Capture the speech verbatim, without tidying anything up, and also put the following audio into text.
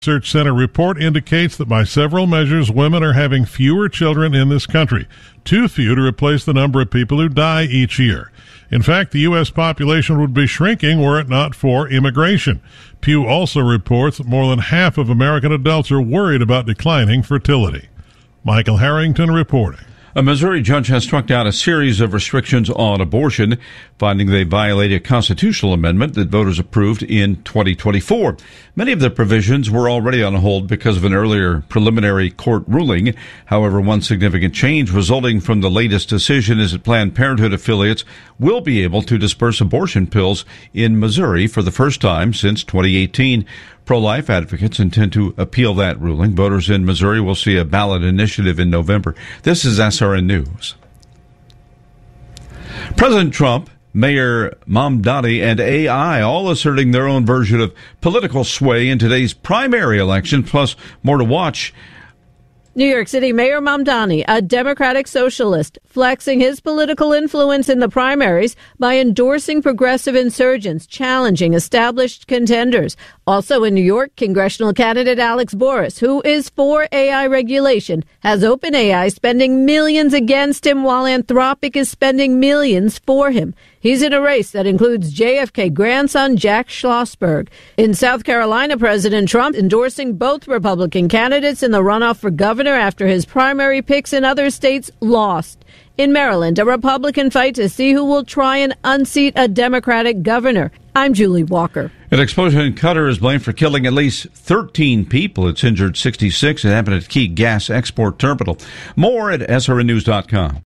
Research Center report indicates that by several measures, women are having fewer children in this country, too few to replace the number of people who die each year. In fact, the U S population would be shrinking were it not for immigration. Pew also reports that more than half of American adults are worried about declining fertility. Michael Harrington reporting. A Missouri judge has struck down a series of restrictions on abortion, finding they violate a constitutional amendment that voters approved in twenty twenty-four. Many of the provisions were already on hold because of an earlier preliminary court ruling. However, one significant change resulting from the latest decision is that Planned Parenthood affiliates will be able to disperse abortion pills in Missouri for the first time since twenty eighteen. Pro-life advocates intend to appeal that ruling. Voters in Missouri will see a ballot initiative in November. This is S R N News. President Trump, Mayor Mamdani, and A I all asserting their own version of political sway in today's primary election, plus more to watch. New York City Mayor Mamdani, a Democratic socialist, flexing his political influence in the primaries by endorsing progressive insurgents, challenging established contenders. Also in New York, congressional candidate Alex Boris, who is for A I regulation, has OpenAI spending millions against him while Anthropic is spending millions for him. He's in a race that includes J F K grandson Jack Schlossberg. In South Carolina, President Trump endorsing both Republican candidates in the runoff for governor after his primary picks in other states lost. In Maryland, a Republican fight to see who will try and unseat a Democratic governor. I'm Julie Walker. An explosion in Qatar is blamed for killing at least thirteen people. It's injured sixty-six. It happened at a key gas export terminal. More at S R N news dot com.